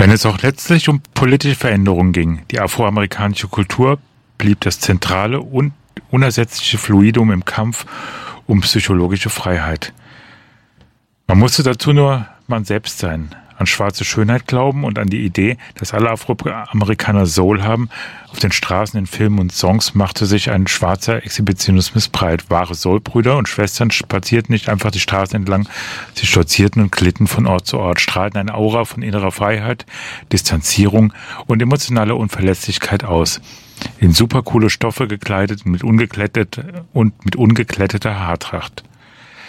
Wenn es auch letztlich um politische Veränderungen ging, die afroamerikanische Kultur blieb das zentrale und unersetzliche Fluidum im Kampf um psychologische Freiheit. Man musste dazu nur man selbst sein, an schwarze Schönheit glauben und an die Idee, dass alle Afroamerikaner Soul haben. Auf den Straßen, in Filmen und Songs machte sich ein schwarzer Exhibitionismus breit. Wahre Soulbrüder und Schwestern spazierten nicht einfach die Straßen entlang, sie stolzierten und glitten von Ort zu Ort, strahlten eine Aura von innerer Freiheit, Distanzierung und emotionaler Unverletzlichkeit aus. In supercoole Stoffe gekleidet und mit ungekletteter Haartracht.